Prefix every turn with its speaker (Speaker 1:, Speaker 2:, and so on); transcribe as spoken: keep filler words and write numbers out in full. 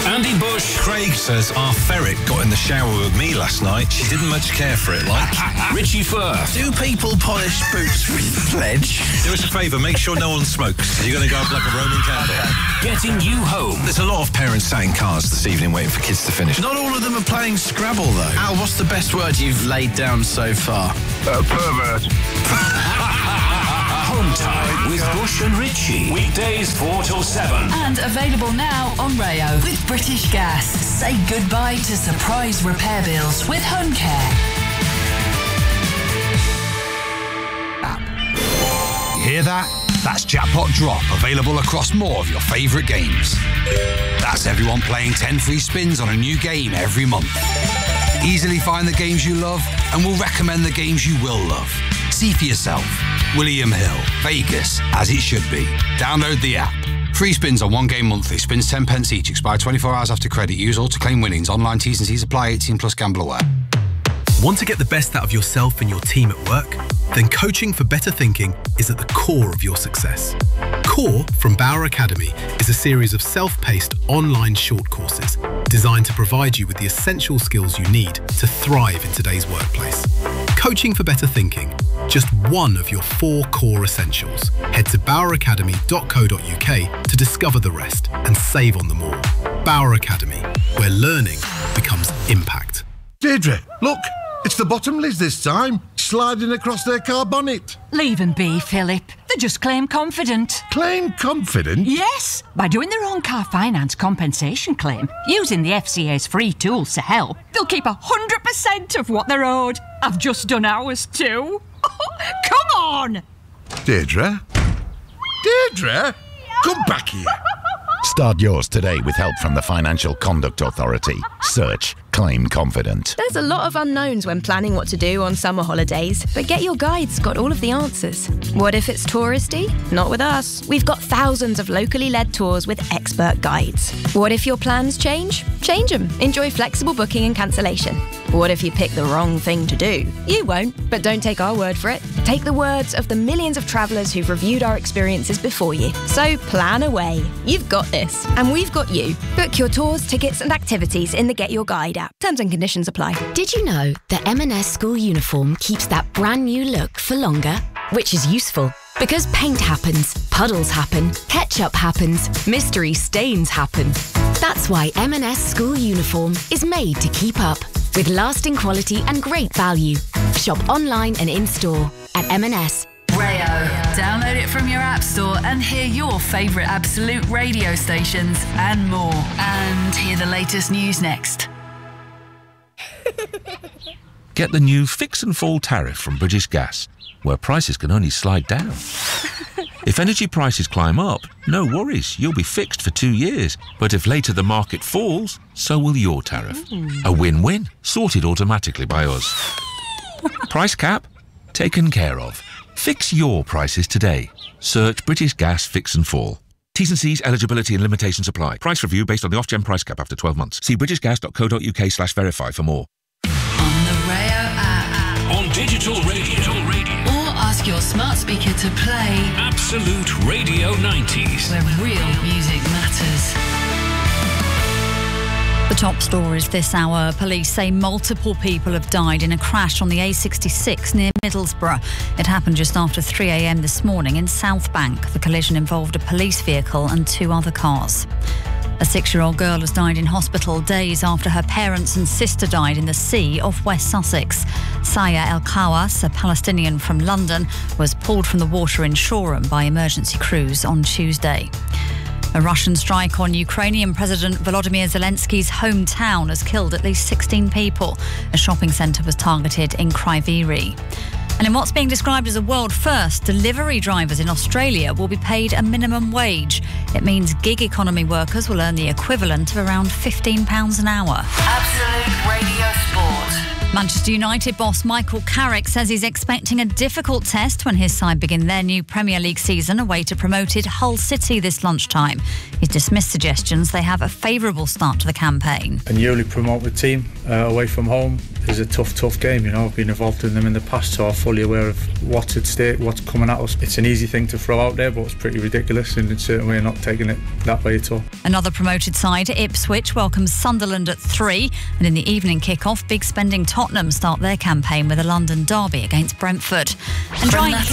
Speaker 1: Andy Bush. Craig says our ferret got in the shower with me last night. She didn't much care for it, like. Richie Firth.
Speaker 2: Do people polish boots with pledge?
Speaker 1: Do us a favour, make sure no one smokes. You're going to go up like a Roman candle.
Speaker 3: Getting you home.
Speaker 1: There's a lot of parents sat in cars this evening waiting for kids to finish.
Speaker 2: Not all of them are playing Scrabble, though. Al, what's the best word you've laid down so far?
Speaker 4: Uh, pervert.
Speaker 3: Home time with Bush and Richie. Weekdays four till seven.
Speaker 5: And available now on Rayo with British Gas. Say goodbye to surprise repair bills with home care.
Speaker 6: Hear that? That's Jackpot Drop, available across more of your favourite games. That's everyone playing ten free spins on a new game every month. Easily find the games you love, and we'll recommend the games you will love. See for yourself. William Hill, Vegas, as it should be. Download the app. Free spins on one game monthly. Spins ten pence each. Expire twenty-four hours after credit. Use all to claim winnings. Online T's and C's apply. eighteen plus gamble aware.
Speaker 7: Want to get the best out of yourself and your team at work? Then Coaching for Better Thinking is at the core of your success. Core from Bauer Academy is a series of self-paced online short courses designed to provide you with the essential skills you need to thrive in today's workplace. Coaching for Better Thinking, just one of your four core essentials. Head to bauer academy dot co dot uk to discover the rest and save on them all. Bauer Academy, where learning becomes impact.
Speaker 8: Deirdre, look, it's the Bottomleys this time, sliding across their car bonnet.
Speaker 9: Leave them be, Philip. They just claim confident.
Speaker 8: Claim confident?
Speaker 9: Yes, by doing their own car finance compensation claim, using the F C A's free tools to help, they'll keep one hundred percent of what they're owed. I've just done ours too. Come on!
Speaker 8: Deirdre? Deirdre? Come back here.
Speaker 10: Start yours today with help from the Financial Conduct Authority. Search Claim Confident.
Speaker 11: There's a lot of unknowns when planning what to do on summer holidays, but Get Your Guide's got all of the answers. What if it's touristy? Not with us. We've got thousands of locally led tours with expert guides. What if your plans change? Change them. Enjoy flexible booking and cancellation. What if you pick the wrong thing to do? You won't, but don't take our word for it. Take the words of the millions of travellers who've reviewed our experiences before you. So plan away. You've got this, and we've got you. Book your tours, tickets and activities in the Get Your Guide app. Terms and conditions apply.
Speaker 12: Did you know that M and S school uniform keeps that brand new look for longer? Which is useful, because paint happens, puddles happen, ketchup happens, mystery stains happen. That's why M and S school uniform is made to keep up, with lasting quality and great value. Shop online and in-store at M and S.
Speaker 5: Rayo. Download it from your app store and hear your favourite Absolute radio stations and more. And hear the latest news next.
Speaker 13: Get the new Fix and Fall tariff from British Gas, where prices can only slide down. If energy prices climb up, no worries, you'll be fixed for two years. But if later the market falls, so will your tariff. A win-win, sorted automatically by us. Price cap? Taken care of. Fix your prices today. Search British Gas Fix and Fall. T's and C's, eligibility and limitations apply. Price review based on the Ofgem price cap after twelve months. See british gas dot co dot uk slash verify for more.
Speaker 5: On the Rayo app.
Speaker 3: On digital radio.
Speaker 5: Or ask your smart speaker to play
Speaker 3: Absolute Radio nineties.
Speaker 5: where real music matters.
Speaker 14: The top stories this hour. Police say multiple people have died in a crash on the A sixty-six near Middlesbrough. It happened just after three a m this morning in South Bank. The collision involved a police vehicle and two other cars. A six-year-old girl has died in hospital days after her parents and sister died in the sea off West Sussex. Saya El Kawas, a Palestinian from London, was pulled from the water in Shoreham by emergency crews on Tuesday. A Russian strike on Ukrainian President Volodymyr Zelensky's hometown has killed at least sixteen people. A shopping centre was targeted in Kryvyi. And in what's being described as a world first, delivery drivers in Australia will be paid a minimum wage. It means gig economy workers will earn the equivalent of around fifteen pounds an hour.
Speaker 5: Absolute Radio Sport.
Speaker 14: Manchester United boss Michael Carrick says he's expecting a difficult test when his side begin their new Premier League season away to promoted Hull City this lunchtime. He's dismissed suggestions they have a favourable start to the campaign.
Speaker 4: A newly promoted team uh, away from home is a tough, tough game. You know, I've been involved in them in the past, so I'm fully aware of what's at stake, what's coming at us. It's an easy thing to throw out there, but it's pretty ridiculous, and certainly we're not taking it that way at all.
Speaker 14: Another promoted side, Ipswich, welcomes Sunderland at three, and in the evening kick-off, big spending Tottenham start their campaign with a London derby against Brentford. And drying